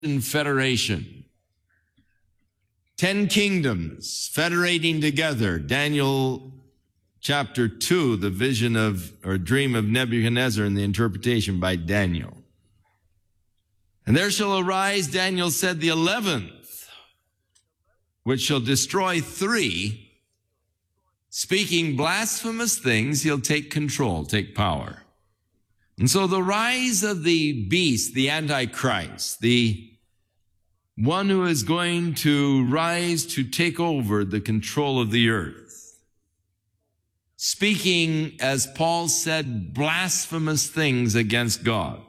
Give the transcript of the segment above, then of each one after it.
federation. 10 kingdoms federating together. Daniel chapter 2, the vision of, or dream of Nebuchadnezzar and the interpretation by Daniel. And there shall arise, Daniel said, the 11th, which shall destroy 3. Speaking blasphemous things, he'll take control, take power. And so the rise of the beast, the Antichrist, the one who is going to rise to take over the control of the earth, speaking, as Paul said, blasphemous things against God.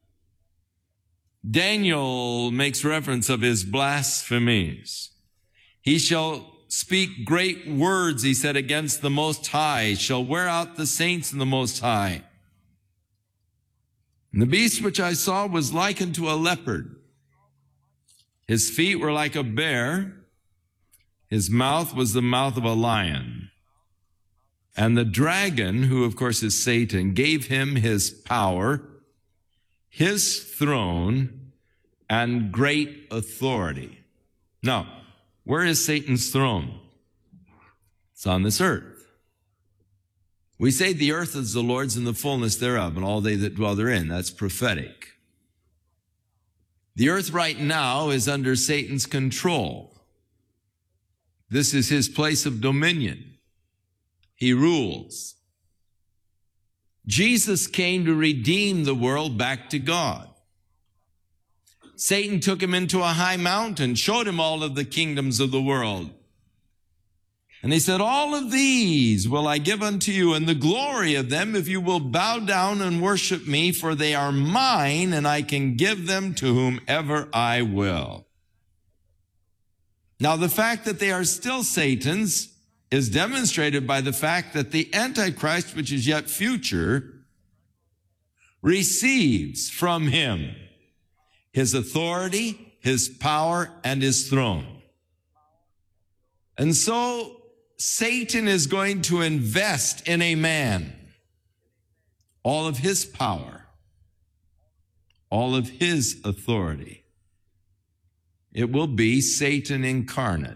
Daniel makes reference of his blasphemies. He shall speak great words, he said, against the Most High, shall wear out the saints in the Most High. And the beast which I saw was likened to a leopard. His feet were like a bear. His mouth was the mouth of a lion. And the dragon, who of course is Satan, gave him his power, his throne, and great authority. Now, where is Satan's throne? It's on this earth. We say the earth is the Lord's and the fullness thereof, and all they that dwell therein. That's prophetic. The earth right now is under Satan's control. This is his place of dominion. He rules. Jesus came to redeem the world back to God. Satan took him into a high mountain, showed him all of the kingdoms of the world. And he said, all of these will I give unto you, and the glory of them, if you will bow down and worship me, for they are mine, and I can give them to whomever I will. Now, the fact that they are still Satan's is demonstrated by the fact that the Antichrist, which is yet future, receives from him his authority, his power, and his throne. And so Satan is going to invest in a man all of his power, all of his authority. It will be Satan incarnate.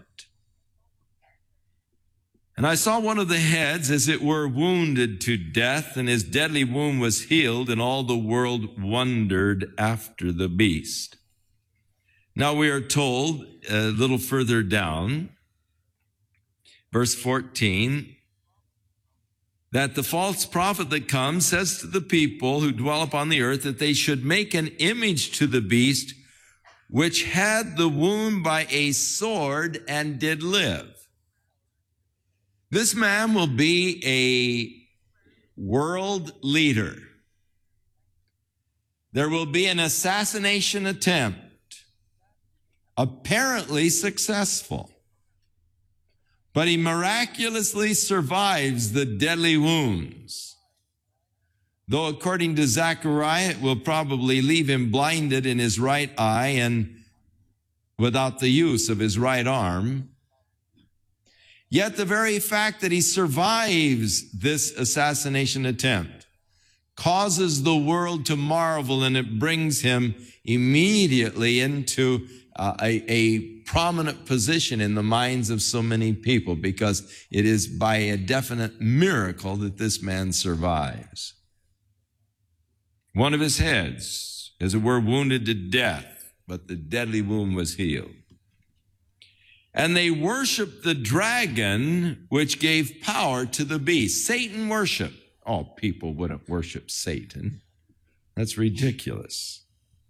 And I saw one of the heads, as it were, wounded to death, and his deadly wound was healed, and all the world wondered after the beast. Now we are told a little further down, verse 14, that the false prophet that comes says to the people who dwell upon the earth that they should make an image to the beast which had the wound by a sword and did live. This man will be a world leader. There will be an assassination attempt, apparently successful. But he miraculously survives the deadly wounds. Though according to Zechariah, it will probably leave him blinded in his right eye and without the use of his right arm. Yet the very fact that he survives this assassination attempt causes the world to marvel, and it brings him immediately into a prominent position in the minds of so many people, because it is by a definite miracle that this man survives. One of his heads, as it were, wounded to death, but the deadly wound was healed. And they worshiped the dragon, which gave power to the beast. Satan worshiped. Oh, people wouldn't worship Satan. That's ridiculous.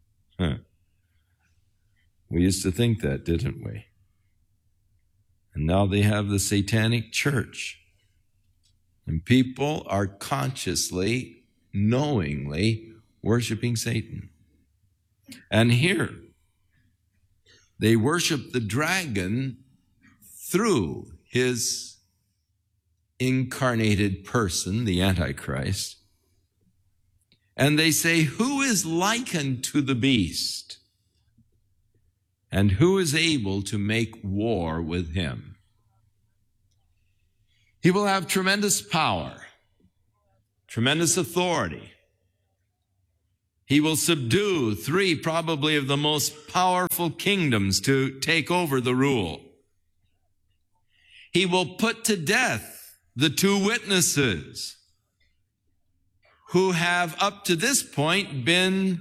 We used to think that, didn't we? And now they have the satanic church. And people are consciously, knowingly worshiping Satan. And here, they worship the dragon through his incarnated person, the Antichrist. And they say, who is likened to the beast? And who is able to make war with him? He will have tremendous power, tremendous authority. He will subdue 3 probably of the most powerful kingdoms to take over the rule. He will put to death the 2 witnesses who have up to this point been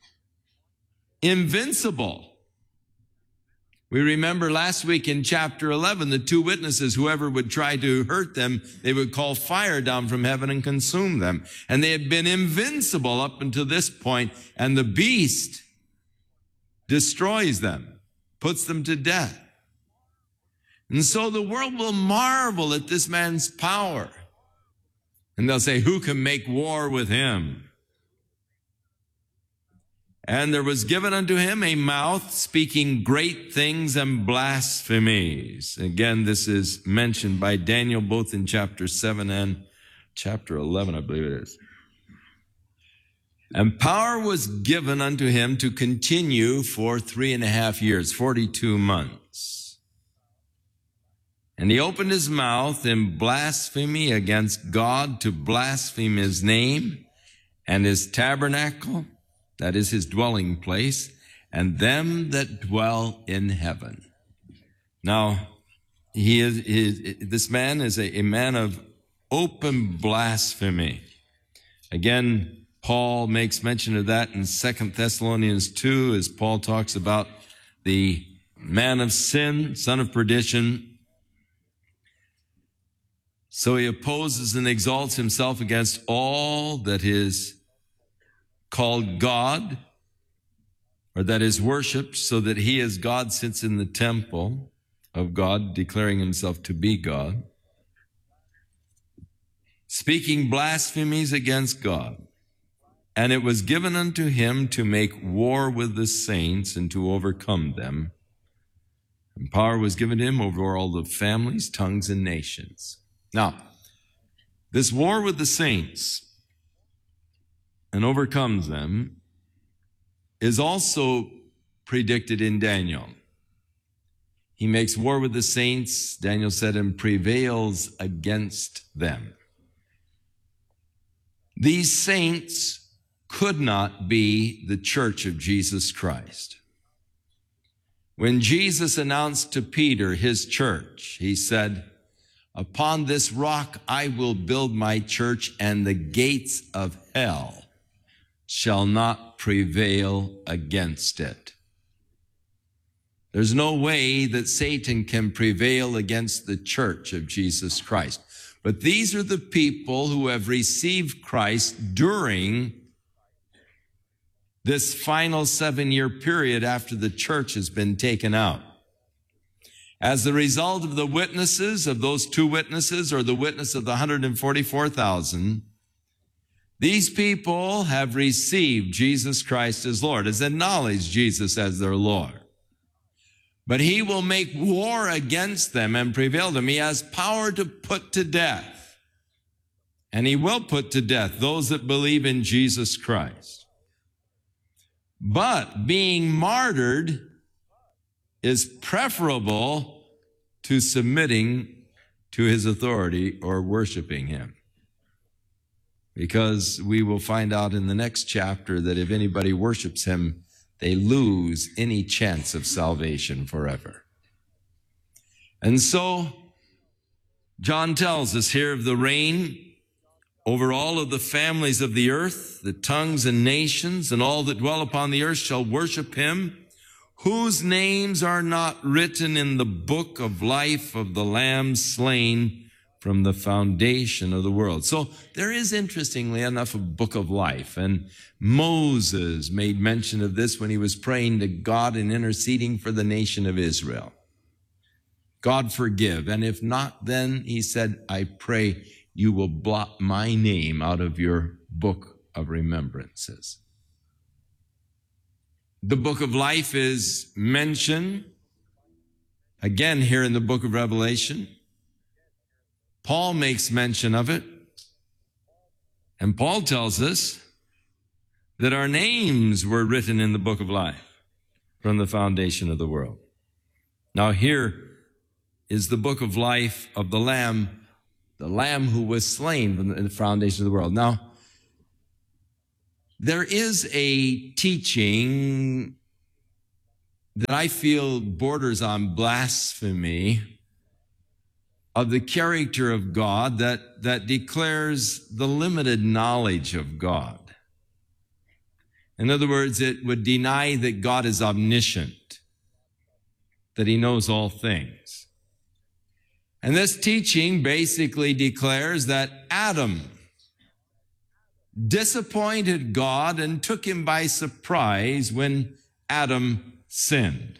invincible. We remember last week in chapter 11, the 2 witnesses, whoever would try to hurt them, they would call fire down from heaven and consume them. And they had been invincible up until this point, and the beast destroys them, puts them to death. And so the world will marvel at this man's power. And they'll say, who can make war with him? And there was given unto him a mouth speaking great things and blasphemies. Again, this is mentioned by Daniel both in chapter 7 and chapter 11, I believe it is. And power was given unto him to continue for 3.5 years, 42 months. And he opened his mouth in blasphemy against God, to blaspheme his name and his tabernacle, that is his dwelling place, and them that dwell in heaven. Now, this man is a man of open blasphemy. Again, Paul makes mention of that in 2 Thessalonians 2, as Paul talks about the man of sin, son of perdition. So he opposes and exalts himself against all that is called God, or that is worshipped, so that he as God sits in the temple of God, declaring himself to be God, speaking blasphemies against God. And it was given unto him to make war with the saints and to overcome them. And power was given to him over all the families, tongues, and nations. Now, this war with the saints and overcomes them is also predicted in Daniel. He makes war with the saints, Daniel said, and prevails against them. These saints could not be the church of Jesus Christ. When Jesus announced to Peter his church, he said, upon this rock I will build my church, and the gates of hell shall not prevail against it. There's no way that Satan can prevail against the church of Jesus Christ. But these are the people who have received Christ during this final 7-year period after the church has been taken out. As the result of the witnesses of those 2 witnesses, or the witness of the 144,000, these people have received Jesus Christ as Lord, has acknowledged Jesus as their Lord. But he will make war against them and prevail them. He has power to put to death. And he will put to death those that believe in Jesus Christ. But being martyred is preferable to submitting to his authority or worshiping him. Because we will find out in the next chapter that if anybody worships him, they lose any chance of salvation forever. And so, John tells us here of the reign over all of the families of the earth, the tongues and nations, and all that dwell upon the earth shall worship him, whose names are not written in the book of life of the Lamb slain from the foundation of the world. So there is, interestingly enough, a book of life. And Moses made mention of this when he was praying to God and interceding for the nation of Israel. God forgive. And if not, then he said, I pray you will blot my name out of your book of remembrances. The book of life is mentioned again here in the book of Revelation. Paul makes mention of it. And Paul tells us that our names were written in the book of life from the foundation of the world. Now here is the book of life of the Lamb who was slain from the foundation of the world. Now, There is a teaching that I feel borders on blasphemy of the character of God that declares the limited knowledge of God. In other words, it would deny that God is omniscient, that he knows all things. And this teaching basically declares that Adam disappointed God and took him by surprise when Adam sinned.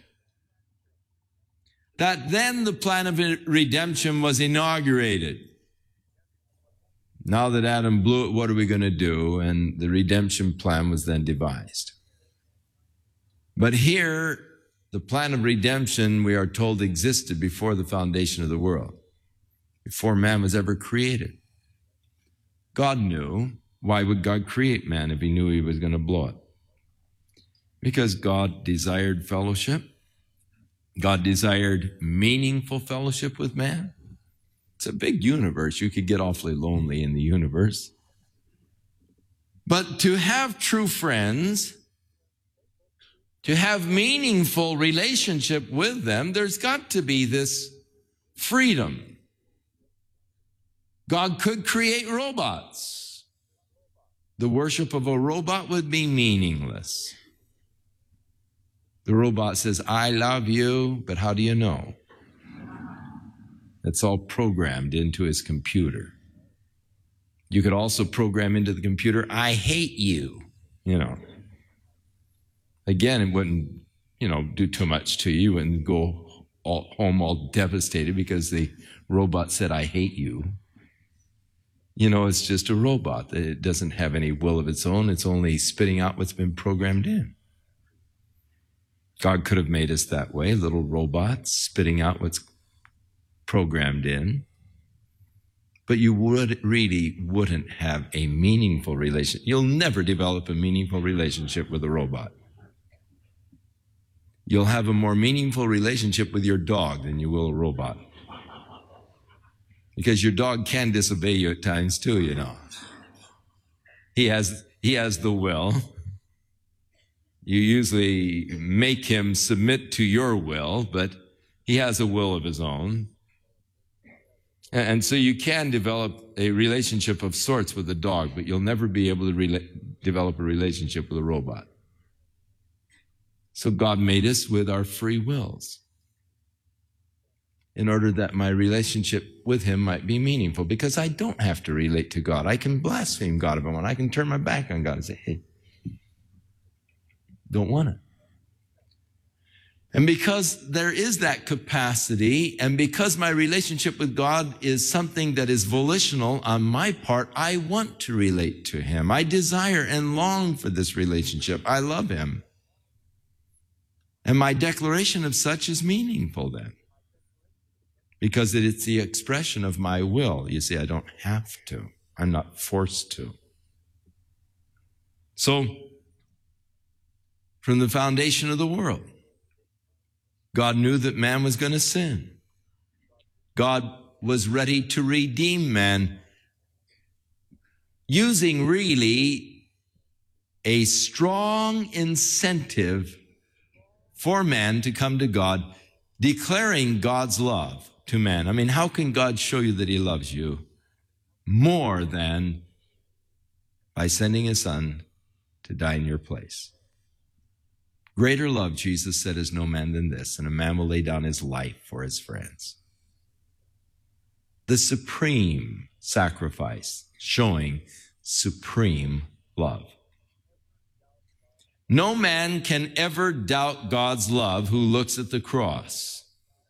That then the plan of redemption was inaugurated. Now that Adam blew it, what are we going to do? And the redemption plan was then devised. But here, the plan of redemption, we are told, existed before the foundation of the world, before man was ever created. God knew. Why would God create man if he knew he was going to blow it? Because God desired fellowship. God desired meaningful fellowship with man. It's a big universe. You could get awfully lonely in the universe. But to have true friends, to have meaningful relationship with them, there's got to be this freedom. God could create robots. The worship of a robot would be meaningless. The robot says, I love you, but how do you know? It's all programmed into his computer. You could also program into the computer, I hate you, Again, it wouldn't, do too much to you. You wouldn't go home all devastated because the robot said, I hate you. It's just a robot. It doesn't have any will of its own. It's only spitting out what's been programmed in. God could have made us that way, little robots spitting out what's programmed in. But you really wouldn't have a meaningful relationship. You'll never develop a meaningful relationship with a robot. You'll have a more meaningful relationship with your dog than you will a robot. Because your dog can disobey you at times too, He has the will. You usually make him submit to your will, but he has a will of his own. And so you can develop a relationship of sorts with a dog, but you'll never be able to develop a relationship with a robot. So God made us with our free wills in order that my relationship with him might be meaningful, because I don't have to relate to God. I can blaspheme God if I want. I can turn my back on God and say, hey, don't want it. And because there is that capacity, and because my relationship with God is something that is volitional on my part, I want to relate to him. I desire and long for this relationship. I love him. And my declaration of such is meaningful then, because it's the expression of my will. You see, I don't have to. I'm not forced to. So, from the foundation of the world, God knew that man was going to sin. God was ready to redeem man using really a strong incentive for man to come to God, declaring God's love to man. I mean, how can God show you that he loves you more than by sending his son to die in your place? Greater love, Jesus said, is no man than this, and a man will lay down his life for his friends. The supreme sacrifice, showing supreme love. No man can ever doubt God's love who looks at the cross.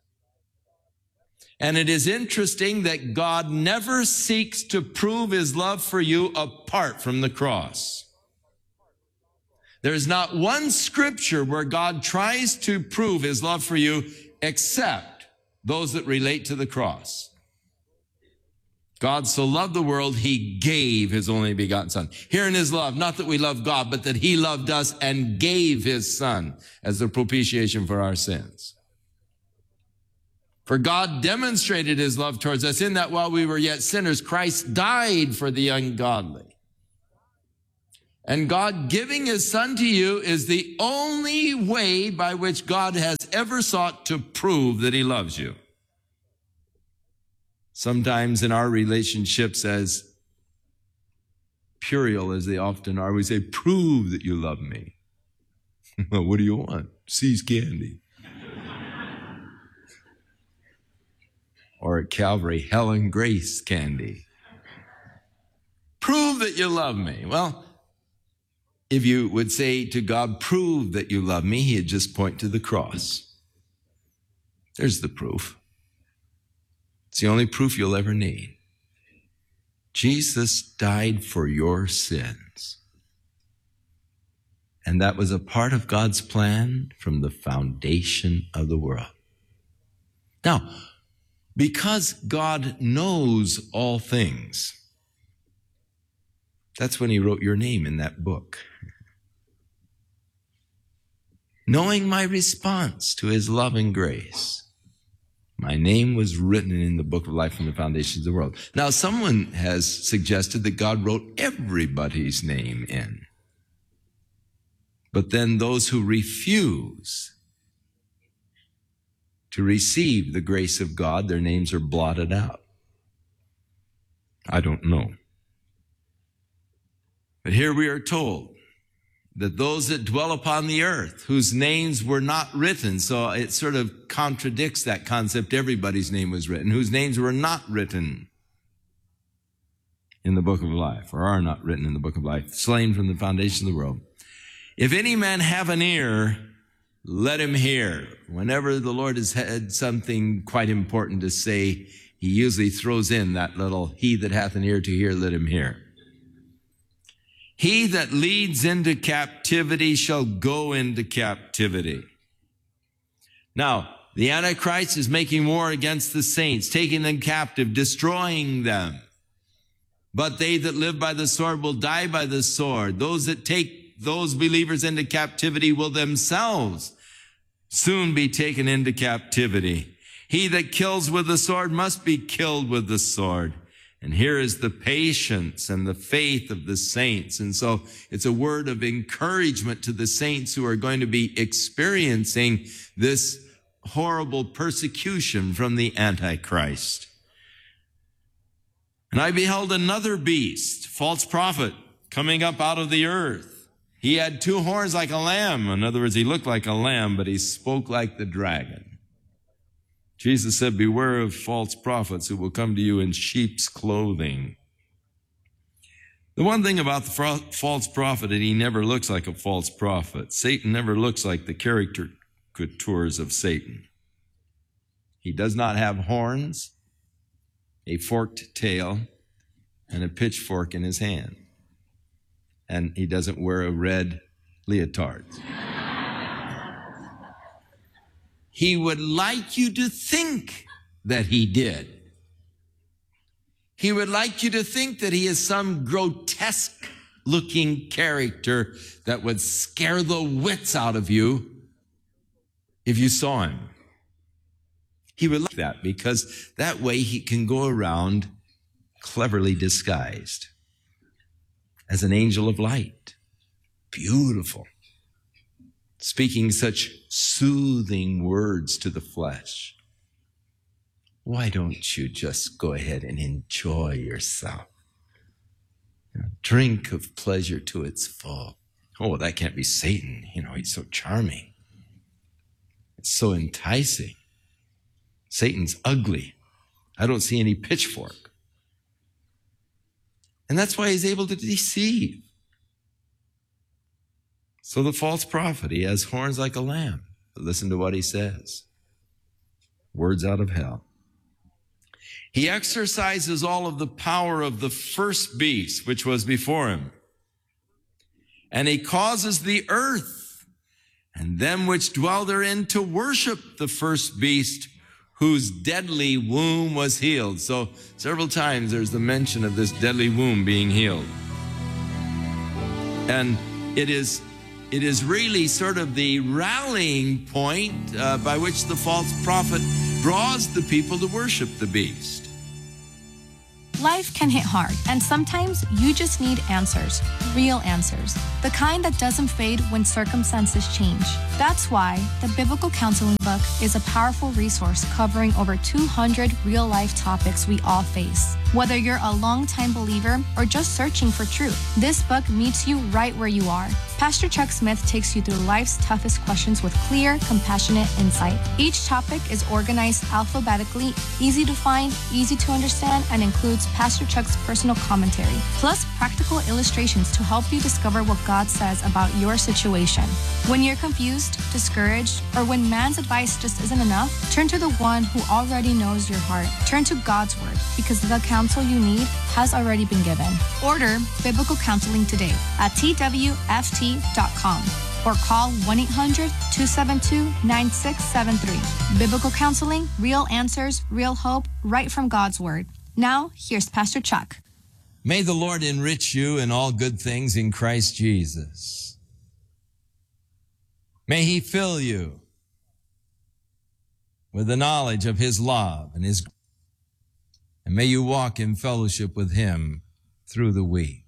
And it is interesting that God never seeks to prove his love for you apart from the cross. There's not one scripture where God tries to prove his love for you except those that relate to the cross. God so loved the world, he gave his only begotten son. Herein is love, not that we love God, but that he loved us and gave his son as the propitiation for our sins. For God demonstrated his love towards us in that while we were yet sinners, Christ died for the ungodly. And God giving his son to you is the only way by which God has ever sought to prove that he loves you. Sometimes in our relationships, as puerile as they often are, we say, prove that you love me. Well, what do you want? See's candy. Or at Calvary, Helen Grace candy. Prove that you love me. Well, if you would say to God, prove that you love me, he'd just point to the cross. There's the proof. It's the only proof you'll ever need. Jesus died for your sins. And that was a part of God's plan from the foundation of the world. Now, because God knows all things, that's when he wrote your name in that book. Knowing my response to his love and grace, my name was written in the book of life from the foundations of the world. Now, someone has suggested that God wrote everybody's name in. But then those who refuse to receive the grace of God, their names are blotted out. I don't know. But here we are told that those that dwell upon the earth, whose names were not written, so it sort of contradicts that concept, everybody's name was written, whose names were not written in the book of life, or are not written in the book of life, slain from the foundation of the world. If any man have an ear, let him hear. Whenever the Lord has had something quite important to say, he usually throws in that little, he that hath an ear to hear, let him hear. He that leads into captivity shall go into captivity. Now, the Antichrist is making war against the saints, taking them captive, destroying them. But they that live by the sword will die by the sword. Those that take those believers into captivity will themselves soon be taken into captivity. He that kills with the sword must be killed with the sword. And here is the patience and the faith of the saints. And so it's a word of encouragement to the saints who are going to be experiencing this horrible persecution from the Antichrist. And I beheld another beast, false prophet, coming up out of the earth. He had two horns like a lamb. In other words, he looked like a lamb, but he spoke like the dragon. Jesus said, beware of false prophets who will come to you in sheep's clothing. The one thing about the false prophet is he never looks like a false prophet. Satan never looks like the caricatures of Satan. He does not have horns, a forked tail, and a pitchfork in his hand. And he doesn't wear a red leotard. He would like you to think that he did. He would like you to think that he is some grotesque-looking character that would scare the wits out of you if you saw him. He would like that because that way he can go around cleverly disguised as an angel of light. Beautiful. Speaking such soothing words to the flesh. Why don't you just go ahead and enjoy yourself? Drink of pleasure to its full. Oh, that can't be Satan. He's so charming. It's so enticing. Satan's ugly. I don't see any pitchfork. And that's why he's able to deceive. So the false prophet, he has horns like a lamb. But listen to what he says. Words out of hell. He exercises all of the power of the first beast, which was before him. And he causes the earth and them which dwell therein to worship the first beast, whose deadly womb was healed. So several times there's the mention of this deadly womb being healed. And it is really sort of the rallying point by which the false prophet draws the people to worship the beast. Life can hit hard, and sometimes you just need answers, real answers, the kind that doesn't fade when circumstances change. That's why the Biblical Counseling book is a powerful resource covering over 200 real-life topics we all face. Whether you're a long-time believer or just searching for truth, this book meets you right where you are. Pastor Chuck Smith takes you through life's toughest questions with clear, compassionate insight. Each topic is organized alphabetically, easy to find, easy to understand, and includes Pastor Chuck's personal commentary, plus practical illustrations to help you discover what God says about your situation. When you're confused, discouraged, or when man's advice just isn't enough, turn to the one who already knows your heart. Turn to God's Word, because the counsel you need has already been given. Order Biblical Counseling today at twft.com or call 1-800-272-9673. Biblical Counseling, real answers, real hope, right from God's Word. Now, here's Pastor Chuck. May the Lord enrich you in all good things in Christ Jesus. May He fill you with the knowledge of His love and His grace. And may you walk in fellowship with Him through the week.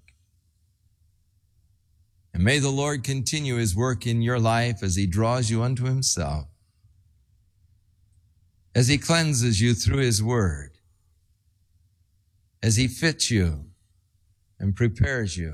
And may the Lord continue His work in your life as He draws you unto Himself, as He cleanses you through His Word, as He fits you and prepares you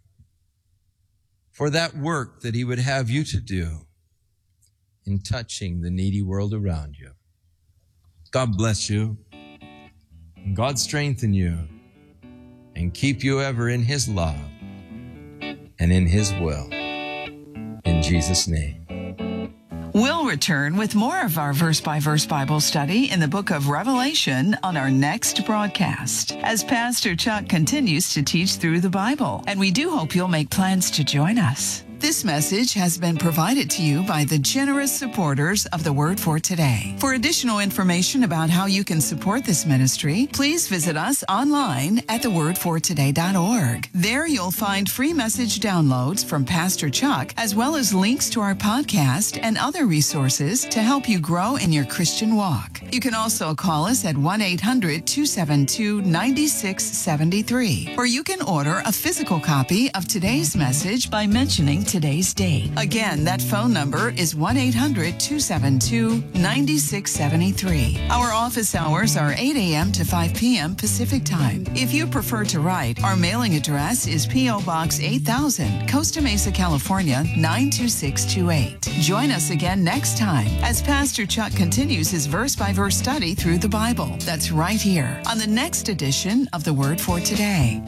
for that work that He would have you to do in touching the needy world around you. God bless you. And God strengthen you and keep you ever in His love and in His will. In Jesus' name. We'll return with more of our verse-by-verse Bible study in the book of Revelation on our next broadcast, as Pastor Chuck continues to teach through the Bible. And we do hope you'll make plans to join us. This message has been provided to you by the generous supporters of the Word for Today. For additional information about how you can support this ministry, please visit us online at thewordfortoday.org. There you'll find free message downloads from Pastor Chuck, as well as links to our podcast and other resources to help you grow in your Christian walk. You can also call us at 1-800-272-9673, or you can order a physical copy of today's message by mentioning today's date. Again, that phone number is 1-800-272-9673. Our office hours are 8 a.m. to 5 p.m. Pacific Time. If you prefer to write, our mailing address is P.O. Box 8000, Costa Mesa, California, 92628. Join us again next time as Pastor Chuck continues his verse-by-verse study through the Bible. That's right here on the next edition of The Word for Today.